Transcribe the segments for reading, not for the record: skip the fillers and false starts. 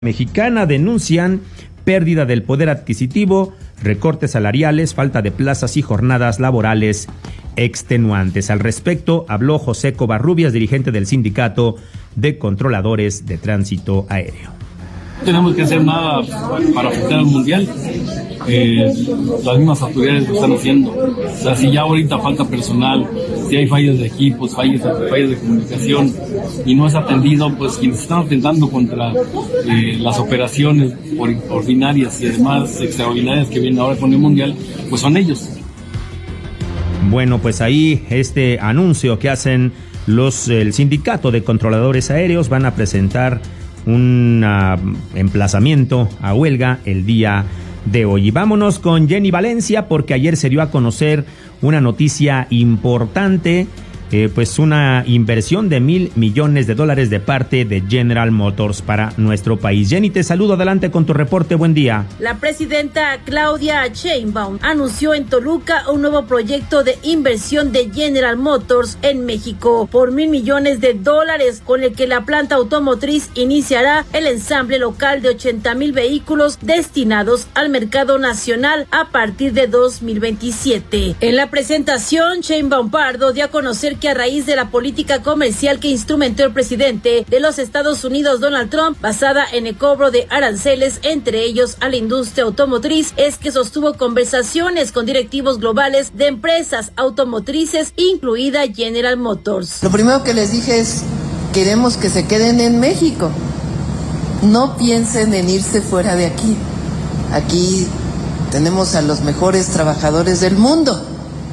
Mexicana denuncian pérdida del poder adquisitivo, recortes salariales, falta de plazas y jornadas laborales extenuantes. Al respecto, habló José Covarrubias, dirigente del Sindicato de Controladores de Tránsito Aéreo. No tenemos que hacer nada para afectar al mundial. Las mismas autoridades lo están haciendo. O sea, si ya ahorita falta personal, si hay fallas de equipos, fallas de comunicación y no es atendido, pues quienes están atentando contra las operaciones ordinarias y además extraordinarias que vienen ahora con el mundial, pues son ellos. Bueno, pues ahí este anuncio que hacen el Sindicato de Controladores Aéreos, van a presentar un emplazamiento a huelga el día de hoy. Y vámonos con Jenny Valencia, porque ayer se dio a conocer una noticia importante, pues una inversión de $1,000 millones de parte de General Motors para nuestro país. Jenny, te saludo, adelante con tu reporte, buen día. La presidenta Claudia Sheinbaum anunció en Toluca un nuevo proyecto de inversión de General Motors en México por $1,000 millones, con el que la planta automotriz iniciará el ensamble local de 80,000 vehículos destinados al mercado nacional a partir de 2027. En la presentación, Sheinbaum Pardo dio a conocer que a raíz de la política comercial que instrumentó el presidente de los Estados Unidos, Donald Trump, basada en el cobro de aranceles, entre ellos a la industria automotriz, es que sostuvo conversaciones con directivos globales de empresas automotrices, incluida General Motors. Lo primero que les dije es, queremos que se queden en México. No piensen en irse fuera de aquí. Aquí tenemos a los mejores trabajadores del mundo.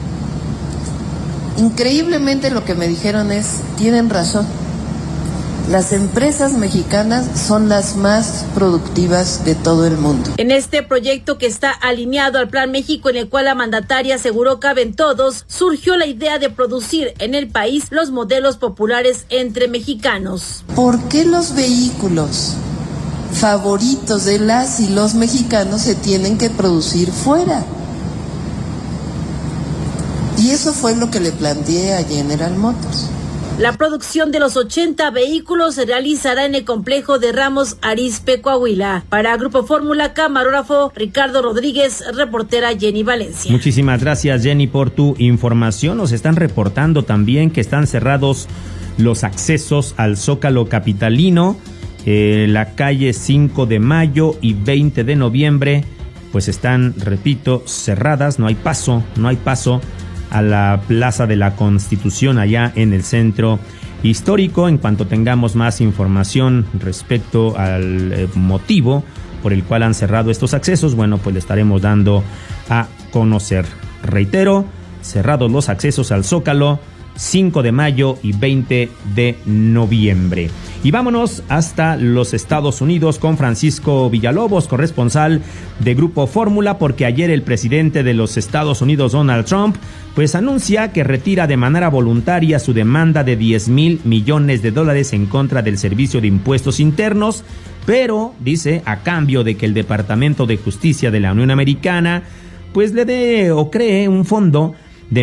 Increíblemente lo que me dijeron es, tienen razón, las empresas mexicanas son las más productivas de todo el mundo. En este proyecto, que está alineado al Plan México, en el cual la mandataria aseguró caben todos, surgió la idea de producir en el país los modelos populares entre mexicanos. ¿Por qué los vehículos favoritos de las y los mexicanos se tienen que producir fuera? Y eso fue lo que le planteé a General Motors. La producción de los 80 vehículos se realizará en el complejo de Ramos Arizpe, Coahuila. Para Grupo Fórmula, camarógrafo Ricardo Rodríguez, reportera Jenny Valencia. Muchísimas gracias, Jenny, por tu información. Nos están reportando también que están cerrados los accesos al Zócalo capitalino, la calle 5 de mayo y 20 de noviembre, pues están, repito, cerradas, no hay paso a la Plaza de la Constitución allá en el centro histórico. En cuanto tengamos más información respecto al motivo por el cual han cerrado estos accesos, bueno, pues le estaremos dando a conocer. Reitero, cerrados los accesos al Zócalo, 5 de mayo y 20 de noviembre. Y vámonos hasta los Estados Unidos con Francisco Villalobos, corresponsal de Grupo Fórmula, porque ayer el presidente de los Estados Unidos, Donald Trump, pues anuncia que retira de manera voluntaria su demanda de $10,000 millones en contra del Servicio de Impuestos Internos, pero dice a cambio de que el Departamento de Justicia de la Unión Americana pues le dé o cree un fondo de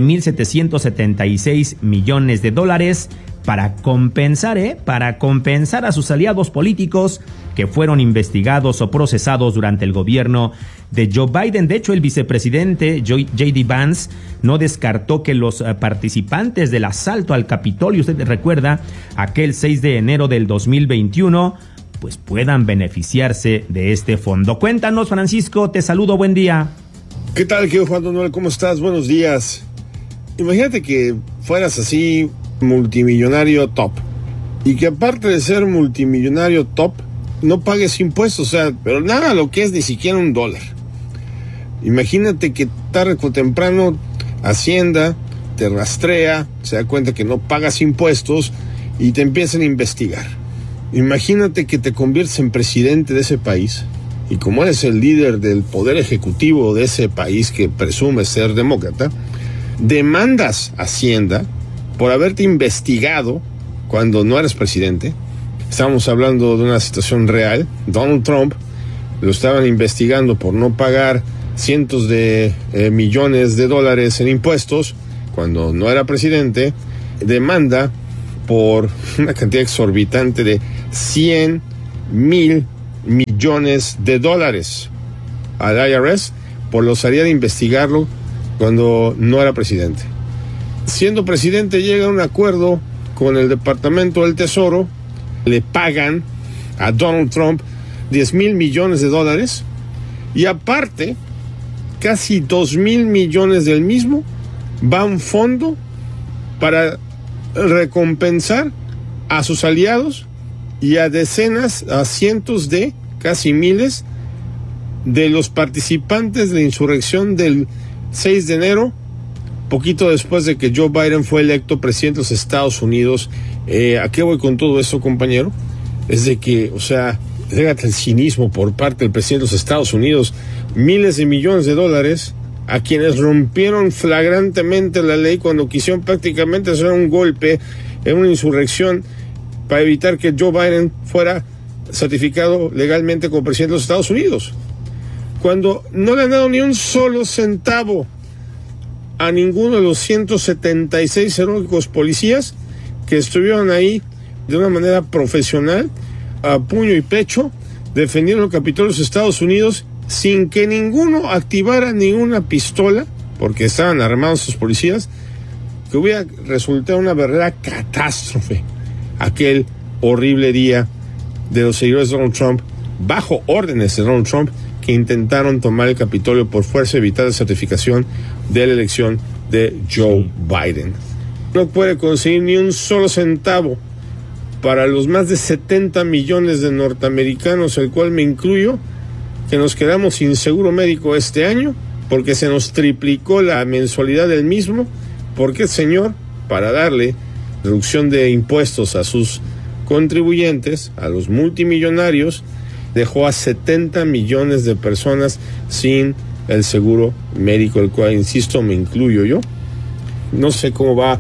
$1,776 millones para compensar a sus aliados políticos que fueron investigados o procesados durante el gobierno de Joe Biden. De hecho, el vicepresidente J.D. Vance no descartó que los participantes del asalto al Capitolio, usted recuerda, aquel 6 de enero del 2021, pues puedan beneficiarse de este fondo. Cuéntanos, Francisco, te saludo, buen día. ¿Qué tal, querido Juan Manuel? ¿Cómo estás? Buenos días. Imagínate que fueras así multimillonario top y que aparte de ser multimillonario top no pagues impuestos, o sea, pero nada, lo que es ni siquiera $1. Imagínate que tarde o temprano Hacienda te rastrea, se da cuenta que no pagas impuestos y te empiezan a investigar. Imagínate que te conviertes en presidente de ese país y como eres el líder del poder ejecutivo de ese país que presume ser demócrata, demandas a Hacienda por haberte investigado cuando no eres presidente. Estamos hablando de una situación real. Donald Trump lo estaban investigando por no pagar cientos de millones de dólares en impuestos cuando no era presidente. Demanda por una cantidad exorbitante de $100,000 millones de dólares al IRS por la osadía de investigarlo cuando no era presidente. Siendo presidente llega a un acuerdo con el Departamento del Tesoro, le pagan a Donald Trump 10,000 millones de dólares y aparte casi 2,000 millones del mismo va a un fondo para recompensar a sus aliados y a decenas, a cientos de, casi miles de los participantes de la insurrección del 6 de enero, poquito después de que Joe Biden fue electo presidente de los Estados Unidos. ¿A qué voy con todo esto, compañero? Es de que, fíjate el cinismo por parte del presidente de los Estados Unidos, miles de millones de dólares a quienes rompieron flagrantemente la ley cuando quisieron prácticamente hacer un golpe en una insurrección para evitar que Joe Biden fuera certificado legalmente como presidente de los Estados Unidos. Cuando no le han dado ni un solo centavo a ninguno de los 176 heroicos policías que estuvieron ahí de una manera profesional, a puño y pecho, defendiendo el Capitolio de los Estados Unidos sin que ninguno activara ninguna pistola, porque estaban armados sus policías, que hubiera resultado una verdadera catástrofe aquel horrible día de los seguidores de Donald Trump, bajo órdenes de Donald Trump, que intentaron tomar el Capitolio por fuerza y evitar la certificación de la elección de Joe Biden. No puede conseguir ni un solo centavo para los más de 70 millones de norteamericanos, el cual me incluyo, que nos quedamos sin seguro médico este año, porque se nos triplicó la mensualidad del mismo, porque el señor, para darle reducción de impuestos a sus contribuyentes, a los multimillonarios, dejó a 70 millones de personas sin el seguro médico, el cual, insisto, me incluyo yo. No sé cómo va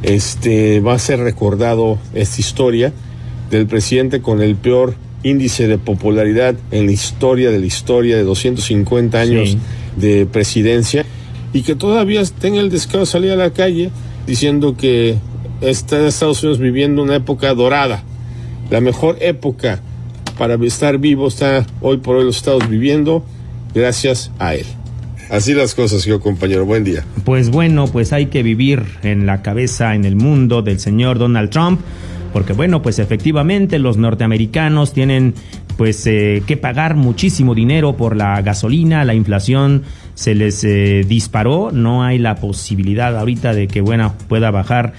a ser recordado esta historia del presidente con el peor índice de popularidad en la historia de 250 años de presidencia, y que todavía tenga el descaro de salir a la calle diciendo que está en Estados Unidos viviendo una época dorada. La mejor época para estar vivo está hoy por hoy los Estados viviendo gracias a él. Así las cosas, yo, compañero. Buen día. Pues bueno, pues hay que vivir en la cabeza, en el mundo del señor Donald Trump, porque bueno, pues efectivamente los norteamericanos tienen que pagar muchísimo dinero por la gasolina, la inflación se les disparó, no hay la posibilidad ahorita de que pueda bajar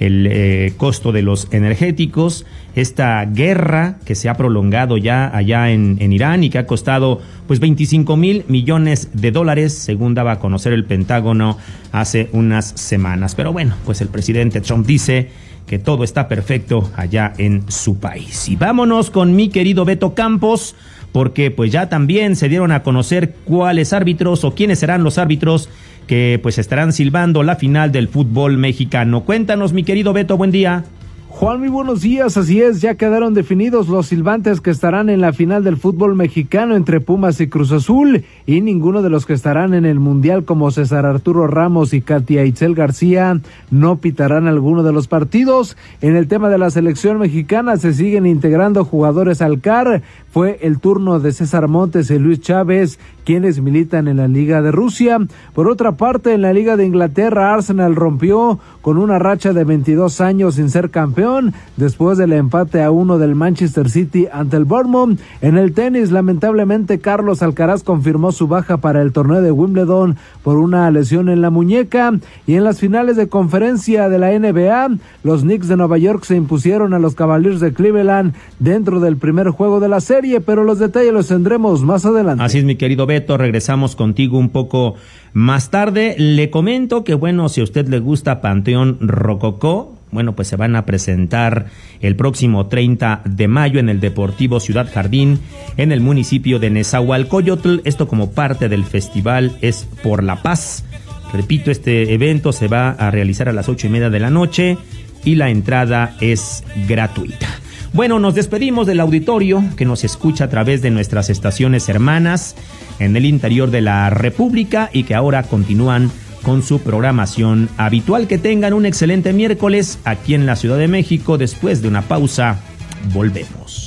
el costo de los energéticos. Esta guerra que se ha prolongado ya allá en Irán y que ha costado 25,000 millones de dólares, según daba a conocer el Pentágono hace unas semanas. Pero bueno, pues el presidente Trump dice que todo está perfecto allá en su país. Y vámonos con mi querido Beto Campos, porque pues ya también se dieron a conocer cuáles árbitros o quiénes serán los árbitros que pues estarán silbando la final del fútbol mexicano. Cuéntanos, mi querido Beto, buen día. Juan, muy buenos días, así es, ya quedaron definidos los silbantes que estarán en la final del fútbol mexicano entre Pumas y Cruz Azul, y ninguno de los que estarán en el Mundial, como César Arturo Ramos y Katia Itzel García, no pitarán alguno de los partidos. En el tema de la selección mexicana se siguen integrando jugadores al CAR, fue el turno de César Montes y Luis Chávez, quienes militan en la Liga de Rusia. Por otra parte, en la Liga de Inglaterra, Arsenal rompió con una racha de 22 años sin ser campeón, después del empate a 1 del Manchester City ante el Bournemouth. En el tenis, lamentablemente, Carlos Alcaraz confirmó su baja para el torneo de Wimbledon por una lesión en la muñeca. Y en las finales de conferencia de la NBA, los Knicks de Nueva York se impusieron a los Cavaliers de Cleveland dentro del primer juego de la serie, pero los detalles los tendremos más adelante. Así es, mi querido Beto, regresamos contigo un poco más tarde. Le comento que, bueno, si a usted le gusta Panteón Rococó, bueno, pues se van a presentar el próximo 30 de mayo en el Deportivo Ciudad Jardín, en el municipio de Nezahualcóyotl. Esto como parte del festival Es por la Paz. Repito, este evento se va a realizar a las 8:30 de la noche y la entrada es gratuita. Bueno, nos despedimos del auditorio que nos escucha a través de nuestras estaciones hermanas en el interior de la República y que ahora continúan con su programación habitual. Que tengan un excelente miércoles aquí en la Ciudad de México. Después de una pausa, volvemos.